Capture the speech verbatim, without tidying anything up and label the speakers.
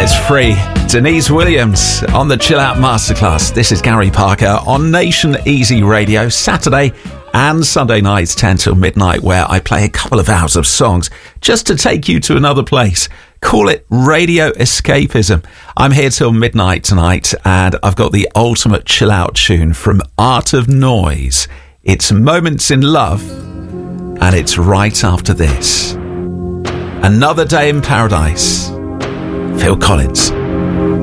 Speaker 1: is free. Denise Williams on the Chill Out Masterclass. This is Gary Parker on Nation Easy Radio, Saturday and Sunday nights ten till midnight, where I play a couple of hours of songs just to take you to another place. Call it radio escapism. I'm here till midnight tonight, and I've got the ultimate chill out tune from Art of Noise. It's Moments in Love, and it's right after this. Another Day in Paradise. Phil Collins.